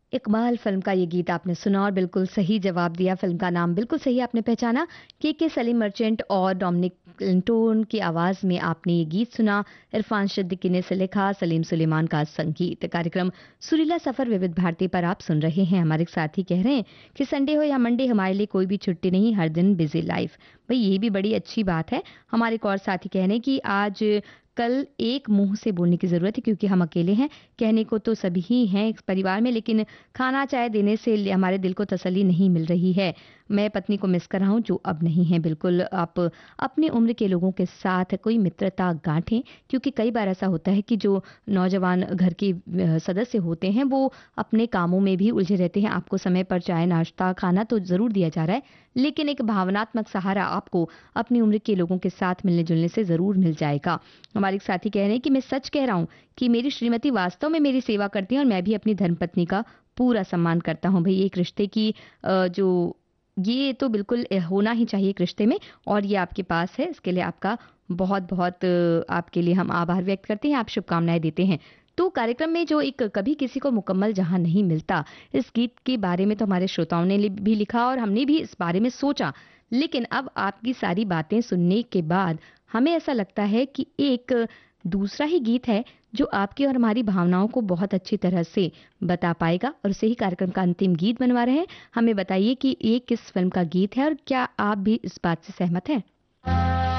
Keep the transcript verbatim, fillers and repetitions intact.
Iqbal film का ये गीत आपने सुना और बिल्कुल सही जवाब दिया। फिल्म का नाम बिल्कुल सही आपने पहचाना। के के सलीम मर्चेंट और डोमिनिक क्लिंटोन की आवाज़ में आपने ये गीत सुना। इरफान सिद्दीकी ने इसे लिखा, सलीम सुलेमान का संगीत। कार्यक्रम सुरीला सफ़र विविध भारती पर आप सुन रहे हैं। हमारे साथी कह रहे हैं कि संडे हो या मंडे, हमारे लिए कोई भी छुट्टी नहीं, हर दिन बिजी लाइफ। भाई ये भी बड़ी अच्छी बात है। हमारे एक और साथी कह रहे हैं कि आज कल एक मुंह से बोलने की ज़रूरत है क्योंकि हम अकेले हैं। कहने को तो सभी ही हैं इस परिवार में, लेकिन खाना चाय देने से हमारे दिल को तसल्ली नहीं मिल रही है। मैं पत्नी को मिस कर रहा हूँ जो अब नहीं है। बिल्कुल आप अपनी उम्र के लोगों के साथ कोई मित्रता गांठें, क्योंकि कई बार ऐसा होता है कि जो नौजवान घर के अ, सदस्य होते हैं वो अपने कामों में भी उलझे रहते हैं। आपको समय पर चाय नाश्ता खाना तो ज़रूर दिया जा रहा है, लेकिन एक भावनात्मक सहारा आपको अपनी उम्र के लोगों के साथ मिलने जुलने से ज़रूर मिल जाएगा। हमारे एक साथी कह रहे हैं कि मैं सच कह रहा हूँ कि मेरी श्रीमती वास्तव में मेरी सेवा करती हैं और मैं भी अपनी धर्मपत्नी का पूरा सम्मान करता हूँ। भई एक रिश्ते की अ, जो ये तो बिल्कुल अ, होना ही चाहिए एक रिश्ते में, और ये आपके पास है। इसके लिए आपका बहुत-बहुत अ, आपके लिए हम आभार व्यक्त करते हैं, आप शुभकामनाएँ देते हैं। तो कार्यक्रम में जो एक कभी किसी को मुकम्मल जहाँ नहीं मिलता, इस गीत के बारे में तो हमारे श्रोताओं ने लि भी लिखा और हमने भी इस बारे में सोचा। लेकिन अब आपकी सारी बातें सुनने के बाद हमें ऐसा लगता है कि एक दूसरा ही गीत है जो आपकी और हमारी भावनाओं को बहुत अच्छी तरह से बता पाएगा, और उसे ही कार्यक्रम का अंतिम गीत बनवा रहे हैं। हमें बताइए कि ये किस फिल्म का गीत है और क्या आप भी इस बात से सहमत हैं?